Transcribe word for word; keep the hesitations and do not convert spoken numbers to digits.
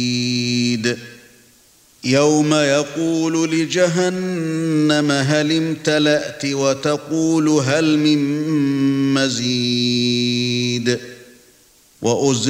يَوْمَ يَقُولُ لِجَهَنَّمَ هَلِ امْتَلَأْتِ وَتَقُولُ هَلْ مِن مَّزِيدٍ